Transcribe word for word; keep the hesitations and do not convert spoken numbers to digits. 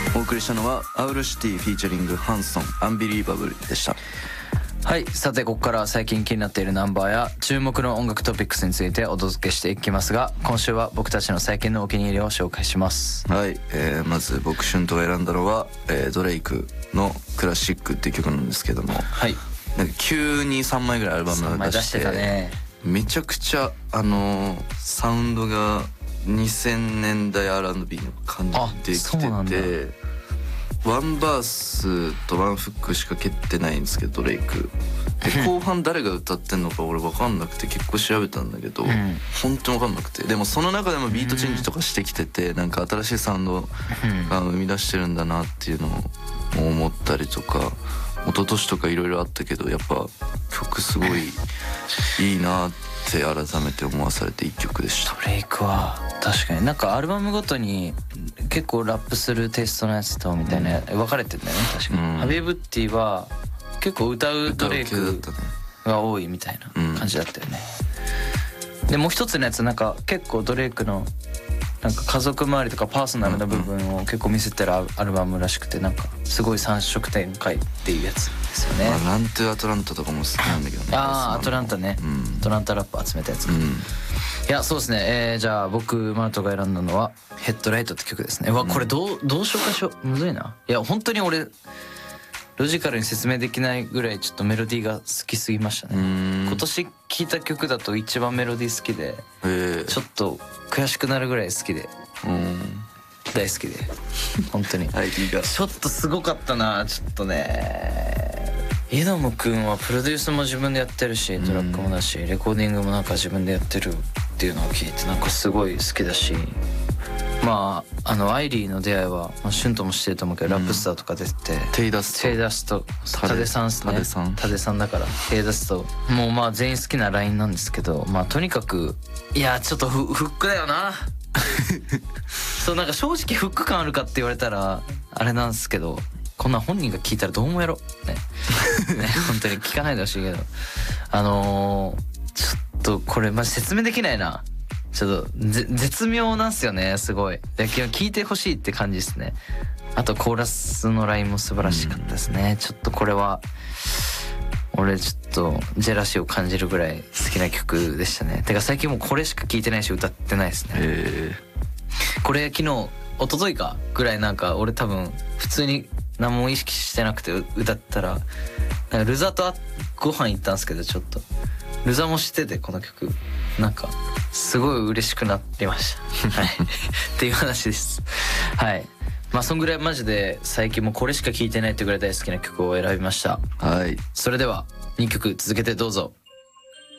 お送りしたのはアウルシティフィーチャリングハンソンアンビリーバブルでした。 はい、さてここから最近気になっているナンバーや注目の音楽トピックスについてお届けしていきますが、今週は僕たちの最近のお気に入りを紹介します。 はい、えー、まず僕シュントが選んだのは、えー、ドレイクのクラシックっていう曲なんですけども、 はい、 なんか急にさんまいぐらいアルバムを出して、 出してたね。 めちゃくちゃあのー、サウンドがにせんねんだい アールアンドビー の感じできてて、ワンバースとワンフックしか蹴ってないんですけどドレイクで、後半誰が歌ってんのか俺分かんなくて結構調べたんだけど、うん、本当に分かんなくて、でもその中でもビートチェンジとかしてきてて、なんか新しいサウンドが生み出してるんだなっていうのを思ったりとか、一昨年とかいろいろあったけどやっぱ曲すごいいいなって改めて思わされていい曲でした。 ドレイクは確かになんかアルバムごとに結構ラップするテイストのやつとみたいな、うん、分かれてんだよね確かに、うん、ハビブッティは結構歌うドレイクが多いみたいな感じだったよね、うん、でもう一つのやつなんか結構ドレイクのなんか家族周りとかパーソナルな部分を結構見せてるアルバムらしくて、なんかすごい三色展開っていうやつですよね。 ラントゥアトランタとかも好きなんだけどね。 ああアトランタね、うん、アトランタラップ集めたやつか、うん、いやそうですね、えー、じゃあ僕マルトが選んだのはヘッドライトって曲ですね。うわこれどうどう紹介しよう、むずいな。いや本当に俺ロジカルに説明できないぐらいちょっとメロディーが好きすぎましたね。今年聴いた曲だと一番メロディー好きで、ちょっと悔しくなるぐらい好きで、大好きで本当にちょっとすごかったな。ちょっとねイノムくんはプロデュースも自分でやってるし、トラックもだし、レコーディングもなんか自分でやってるっていうのを聞いてなんかすごい好きだし、まああのアイリーの出会いは、まあ、シュントも知ってると思うけど、うん、ラップスターとか出ててテイダストテイダストタデさんっすね。タデさんタデさんだからテイダストもうまあ全員好きなラインなんですけど、まあとにかくいやちょっとフフックだよなそうなんか正直フック感あるかって言われたらあれなんですけど、こんなん本人が聞いたらどうもやろねね本当に聞かないでほしいけど、あのー、ちょっとこれマジ説明できないな。ちょっと絶妙なんすよね、すごい。聞いてほしいって感じですね。あとコーラスのラインも素晴らしかったですね、うん、ちょっとこれは俺ちょっとジェラシーを感じるぐらい好きな曲でしたね。てか最近もうこれしか聞いてないし歌ってないですね。 へーこれ昨日一昨日かぐらいなんか俺多分普通に何も意識してなくて歌ったら、なんかルザとご飯行ったんですけど、ちょっとルザも知っててこの曲なんかすごい嬉しくなりましたはいっていう話です。はい、まあそんぐらいマジで最近もこれしか聴いてないってぐらい大好きな曲を選びました。 はい、 それではにきょく続けてどうぞ。